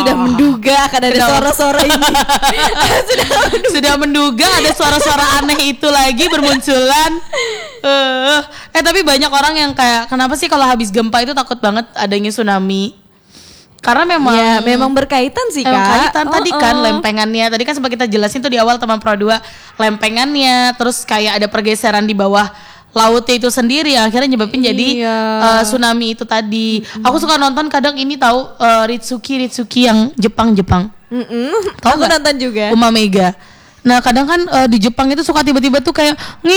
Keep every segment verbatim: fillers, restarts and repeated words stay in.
sudah menduga akan ada suara-suara ini. sudah menduga. Sudah menduga ada suara-suara aneh itu lagi bermunculan. Uh, eh tapi banyak orang yang kayak kenapa sih kalau habis gempa itu takut banget adanya tsunami? Karena memang ya, memang berkaitan sih Kak. Berkaitan oh, tadi oh. kan lempengannya. Tadi kan sempat kita jelasin tuh di awal teman Pro dua, lempengannya terus kayak ada pergeseran di bawah lautnya itu sendiri yang akhirnya nyebabin iya. jadi uh, tsunami itu tadi. Mm-hmm. Aku suka nonton kadang ini tahu uh, Ritsuki Ritsuki yang Jepang-Jepang. Mm-hmm. Tahu aku gak? Nonton juga. Uma Mega. Nah kadang kan uh, di Jepang itu suka tiba-tiba tuh kayak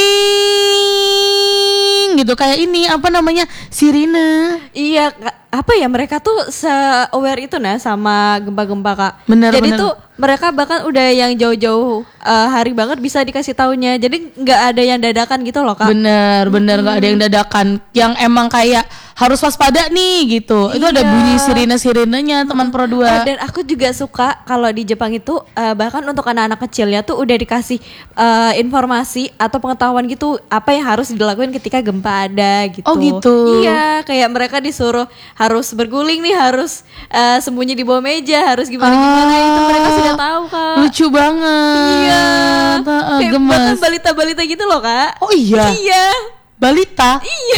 nging gitu, kayak ini apa namanya sirine. Iya, apa ya, mereka tuh se-aware itu nah sama gempa-gempa Kak. Bener, Jadi bener. tuh mereka bahkan udah yang jauh-jauh uh, hari banget bisa dikasih taunya. Jadi nggak ada yang dadakan gitu loh Kak. Bener, bener nggak hmm. ada yang dadakan. Yang emang kayak harus waspada nih gitu. Itu iya. Ada bunyi sirine-sirinenya teman Pro dua. Uh, dan aku juga suka kalau di Jepang itu uh, bahkan untuk anak-anak kecilnya tuh udah dikasih uh, informasi atau pengetahuan gitu apa yang harus dilakukan ketika gempa ada gitu. Oh gitu. Iya, kayak mereka disuruh harus berguling nih, harus uh, sembunyi di bawah meja, harus gimana-gimana ah, itu mereka sudah tahu Kak. Lucu banget. Iya. Uh, kayak gemes. bahkan balita-balita gitu loh Kak. Oh iya. Iya. Balita. Iya.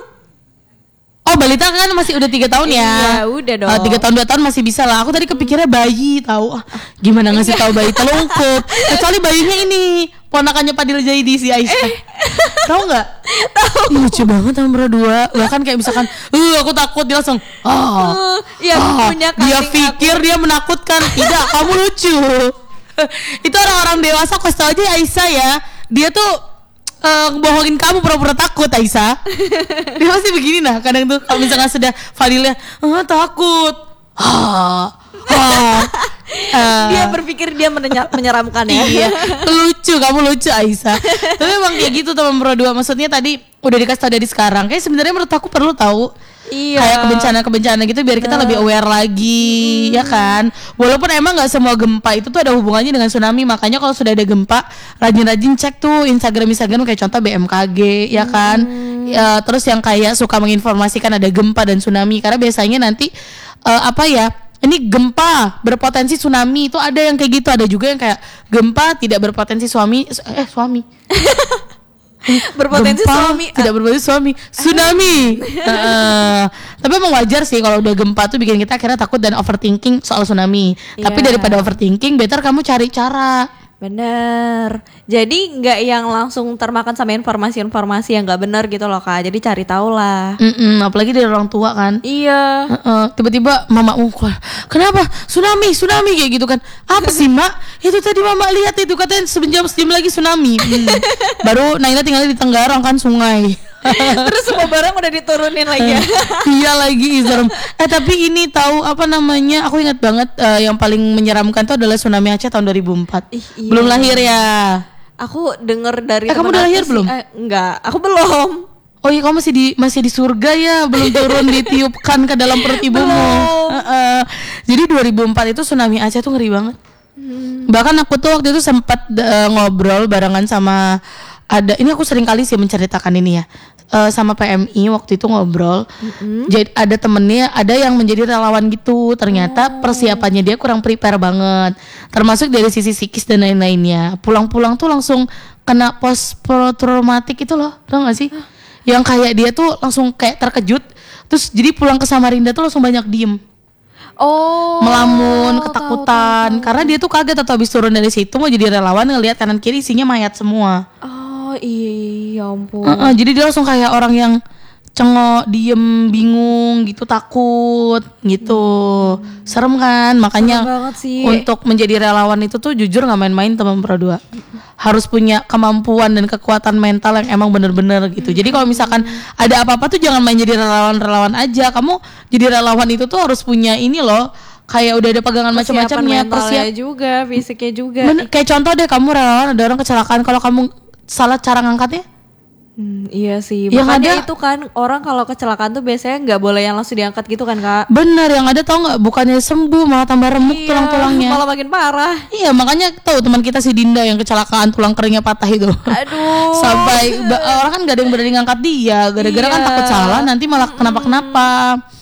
Oh balita kan masih udah tiga tahun ya? Iya udah dong. Uh, tiga tahun dua tahun masih bisa lah. Aku tadi kepikirnya bayi tahu. Ah, gimana ngasih tahu bayi telungkup? Kecuali bayinya ini ponakannya Padil Jaidi si Aisyah. Eh. Tahu nggak? Tahu. Lucu banget sama Pro dua. Bahkan kayak misalkan, uh aku takut, dia langsung, ah, uh, ya, ah punya dia pikir aku. Dia menakutkan. Tidak, kamu lucu. Itu orang-orang dewasa kasih tau aja Aisyah ya. Dia tuh Uh, bohongin kamu pura-pura takut Aisyah. Dia masih begini nah kadang tuh kalau misalnya sudah Fadilnya ah, takut ah, ah. Uh, dia berpikir dia menenya- menyeramkan ya. Iya, lucu, kamu lucu Aisyah. Tapi emang kayak gitu teman Pro dua. Maksudnya tadi udah dikasih tau dari sekarang. Kayak sebenarnya menurut aku perlu tahu. Iya. Kayak kebencana-kebencana gitu biar kita nah. lebih aware lagi, hmm. ya kan. Walaupun emang nggak semua gempa itu tuh ada hubungannya dengan tsunami. Makanya kalau sudah ada gempa, rajin-rajin cek tuh Instagram Instagram kayak contoh B M K G, ya kan. Hmm. Ya, terus yang kayak suka menginformasikan ada gempa dan tsunami. Karena biasanya nanti uh, apa ya? Ini gempa berpotensi tsunami itu ada yang kayak gitu, ada juga yang kayak gempa tidak berpotensi suami eh suami berpotensi gempa suami tidak berpotensi suami tsunami. uh, tapi emang wajar sih kalau udah gempa tuh bikin kita akhirnya takut dan overthinking soal tsunami. Yeah. Tapi daripada overthinking, better kamu cari cara. Bener. Jadi nggak yang langsung termakan sama informasi-informasi yang nggak benar gitu loh Kak. Jadi cari tahu lah. Mm-mm, apalagi dari orang tua kan. Iya. Uh-uh, tiba-tiba mama ungkul, kenapa tsunami tsunami kayak gitu kan? Apa sih mak? Itu tadi mama lihat itu katanya sejam sejam lagi tsunami. Hmm. Baru Naila tinggal di Tenggarong kan sungai. Terus semua barang udah diturunin lagi ya. Iya lagi serem. Eh tapi ini tahu apa namanya? Aku ingat banget uh, yang paling menyeramkan tuh adalah tsunami Aceh tahun dua ribu empat. Ih, iya. Belum lahir ya. Aku denger dari eh, kamu udah lahir sih, belum? Eh, enggak, aku belum. Oh iya, kamu masih di masih di surga ya, belum turun ditiupkan ke dalam perut ibumu. Uh, uh. Jadi dua ribu empat itu tsunami Aceh tuh ngeri banget. Hmm. Bahkan aku tuh waktu itu sempat uh, ngobrol barengan sama ada, ini aku sering kali sih menceritakan ini ya, uh, sama P M I waktu itu ngobrol. Mm-hmm. Jadi ada temennya, ada yang menjadi relawan gitu. Ternyata oh. persiapannya dia kurang prepare banget, termasuk dari sisi psikis dan lain-lainnya. Pulang-pulang tuh langsung kena post traumatik itu loh, tau gak sih? Huh? Yang kayak dia tuh langsung kayak terkejut, terus jadi pulang ke Samarinda tuh langsung banyak diem. Oh, melamun, ketakutan, tahu, tahu, tahu. Karena dia tuh kaget atau habis turun dari situ mau jadi relawan ngelihat kanan kiri isinya mayat semua. Oh iya, ampun. Uh-uh, jadi dia langsung kayak orang yang cengok, diem, bingung gitu, takut gitu. Hmm. Serem kan? Makanya untuk menjadi relawan itu tuh jujur nggak main-main teman Pro dua. Harus punya kemampuan dan kekuatan mental yang emang bener-bener gitu. Jadi kalau misalkan ada apa-apa tuh jangan main jadi relawan-relawan aja. Kamu jadi relawan itu tuh harus punya ini loh, kayak udah ada pegangan macam-macamnya, persiapan juga, fisiknya juga. Bener, kayak contoh deh, kamu relawan ada orang kecelakaan, kalau kamu salah cara ngangkatnya. Hmm, iya sih, yang makanya ada, itu kan orang kalau kecelakaan tuh biasanya nggak boleh yang langsung diangkat gitu kan Kak. Bener, yang ada tau nggak, bukannya sembuh malah tambah remuk iya, tulang-tulangnya, malah makin parah. Iya, makanya tahu teman kita si Dinda yang kecelakaan tulang keringnya patah itu. Aduh. Sampai orang kan gak ada yang berani ngangkat dia, gara-gara iya. kan takut salah nanti malah kenapa-kenapa.